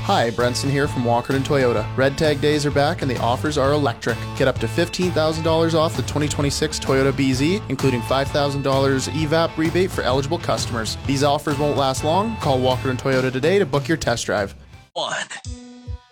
Hi, Brenson here from Walkerton Toyota. Red Tag days are back and the offers are electric. Get up to $15,000 off the 2026 Toyota BZ, including $5,000 EVAP rebate for eligible customers. These offers won't last long. Call Walkerton Toyota today to book your test drive. 1.